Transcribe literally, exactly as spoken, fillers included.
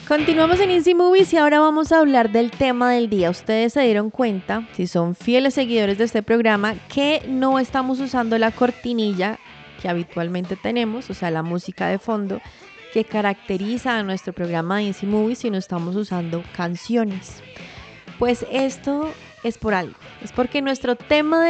Continuamos en Easy Movies y ahora vamos a hablar del tema del día. Ustedes se dieron cuenta, si son fieles seguidores de este programa, que no estamos usando la cortinilla que habitualmente tenemos, o sea, la música de fondo que caracteriza a nuestro programa de Easy Movies, sino estamos usando canciones. Pues esto es por algo, es porque nuestro tema de